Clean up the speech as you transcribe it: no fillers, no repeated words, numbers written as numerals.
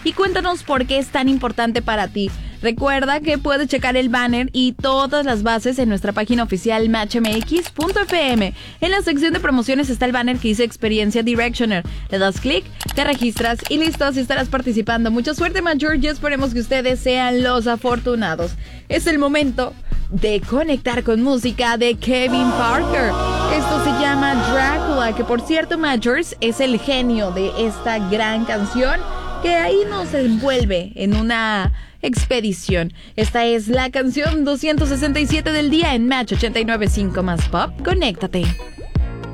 y cuéntanos por qué es tan importante para ti. Recuerda que puedes checar el banner y todas las bases en nuestra página oficial matchmx.fm. En la sección de promociones está el banner que dice Experiencia Directioner. Le das clic, te registras y listo, así estarás participando. Mucha suerte, Major, y esperemos que ustedes sean los afortunados. Es el momento de conectar con música de Kevin Parker. Esto se llama Drácula, que por cierto, Majors es el genio de esta gran canción que ahí nos envuelve en una expedición. Esta es la canción 267 del día en Match 89.5 más Pop. Conéctate.